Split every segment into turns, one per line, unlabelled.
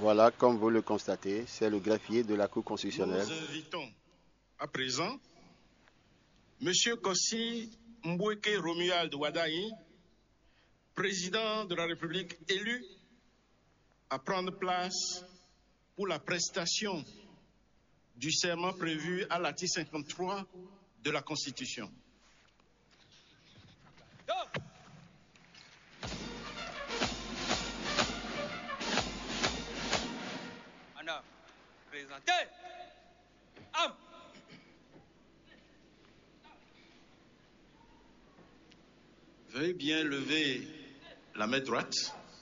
Voilà, comme vous le constatez, c'est le greffier de la Cour constitutionnelle.
Nous invitons à présent M. Kossi Mbweke Romuald Wadayi, président de la République élu, à prendre place pour la prestation du serment prévu à l'article 53 de la Constitution. Veuillez bien lever la main droite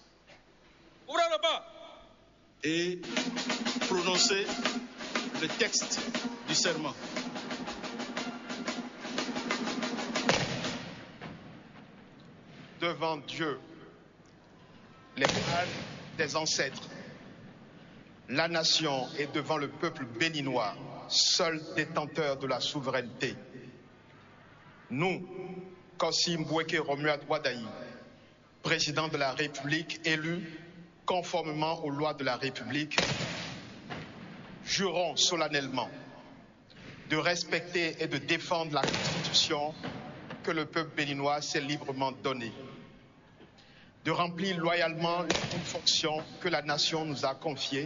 et prononcer le texte du serment.
Devant Dieu, les pères des ancêtres, la nation et devant le peuple béninois, seul détenteur de la souveraineté. Nous, Kossi Mbweke Romuald Wadayi, président de la République élu conformément aux lois de la République, jurons solennellement de respecter et de défendre la Constitution que le peuple béninois s'est librement donnée, de remplir loyalement les fonctions que la nation nous a confiées,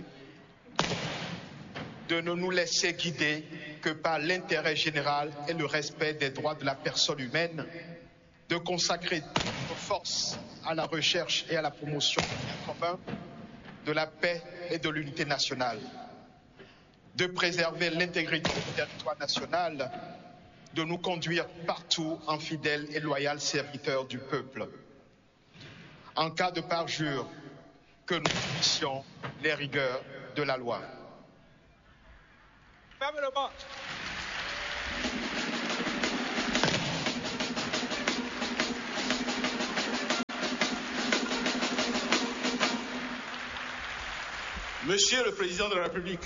de ne nous laisser guider que par l'intérêt général et le respect des droits de la personne humaine, de consacrer nos forces à la recherche et à la promotion du bien commun, de la paix et de l'unité nationale, de préserver l'intégrité du territoire national, de nous conduire partout en fidèles et loyaux serviteurs du peuple. En cas de parjure, que nous puissions les rigueurs de la loi.
Fermez le banc.
Monsieur le Président de la République,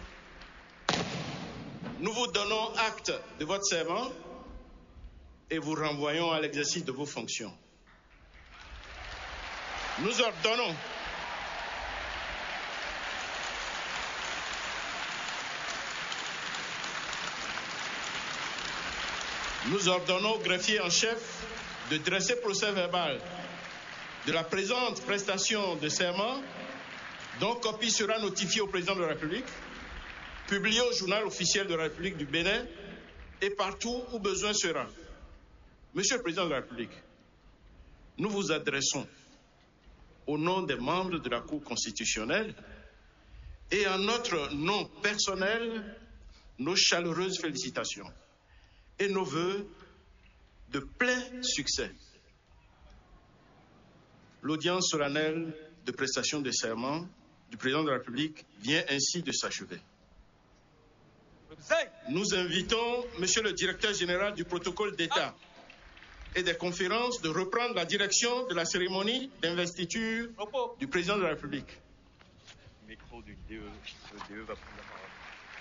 nous vous donnons acte de votre serment et vous renvoyons à l'exercice de vos fonctions. Nous ordonnons au greffier en chef de dresser procès verbal de la présente prestation de serment, dont copie sera notifiée au président de la République, publiée au journal officiel de la République du Bénin et partout où besoin sera. Monsieur le Président de la République, nous vous adressons au nom des membres de la Cour constitutionnelle et en notre nom personnel nos chaleureuses félicitations et nos vœux de plein succès. L'audience solennelle de prestation de serment du président de la République vient ainsi de s'achever. Nous invitons Monsieur le directeur général du protocole d'État et des conférences de reprendre la direction de la cérémonie d'investiture du président de la République.
Le micro du DE va prendre la parole.